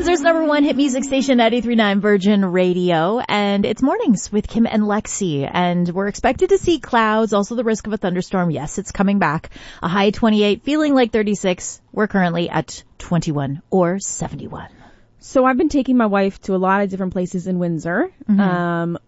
Windsor's number one hit music station, 93.9 Virgin Radio. And it's mornings with Kim and Lexi. And we're expected to see clouds, also the risk of a thunderstorm. Yes, it's coming back. A high 28, feeling like 36. We're currently at 21 or 71. So I've been taking my wife to a lot of different places in Windsor.